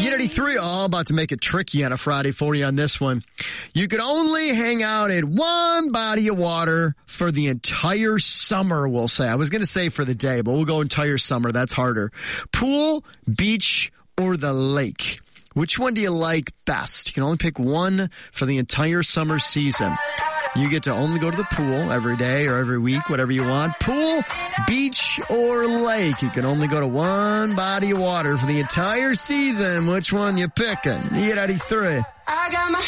83, all about to make it tricky on a Friday for you on this one. You could only hang out at one body of water for the entire summer, we'll say. I was going to say for the day, but we'll go entire summer. That's harder. Pool, beach, or the lake. Which one do you like best? You can only pick one for the entire summer season. You get to only go to the pool every day or every week, whatever you want. Pool, beach, or lake. You can only go to one body of water for the entire season. Which one you picking? 83.